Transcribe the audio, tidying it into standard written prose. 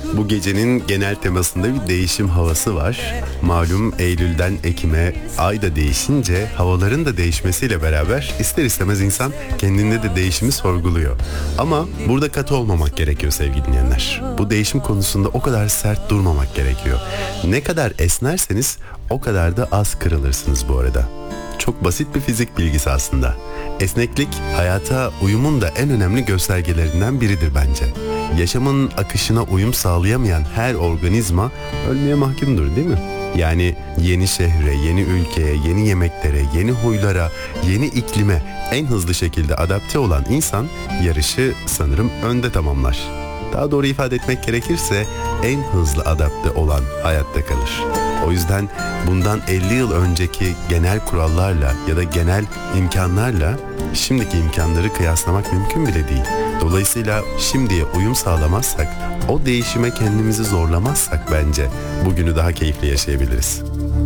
Bu gecenin genel temasında bir değişim havası var. Malum Eylül'den Ekim'e ay da değişince havaların da değişmesiyle beraber ister istemez insan kendinde de değişimi sorguluyor. Ama burada katı olmamak gerekiyor sevgili dinleyenler. Bu değişim konusunda o kadar sert durmamak gerekiyor. Ne kadar esnerseniz o kadar da az kırılırsınız bu arada. Çok basit bir fizik bilgisi aslında. Esneklik hayata uyumun da en önemli göstergelerinden biridir bence. Yaşamın akışına uyum sağlayamayan her organizma ölmeye mahkumdur değil mi? Yani yeni şehre, yeni ülkeye, yeni yemeklere, yeni huylara, yeni iklime en hızlı şekilde adapte olan insan yarışı sanırım önde tamamlar. Daha doğru ifade etmek gerekirse en hızlı adapte olan hayatta kalır. O yüzden bundan 50 yıl önceki genel kurallarla ya da genel imkanlarla şimdiki imkanları kıyaslamak mümkün bile değil. Dolayısıyla şimdiye uyum sağlamazsak, o değişime kendimizi zorlamazsak bence bugünü daha keyifli yaşayabiliriz.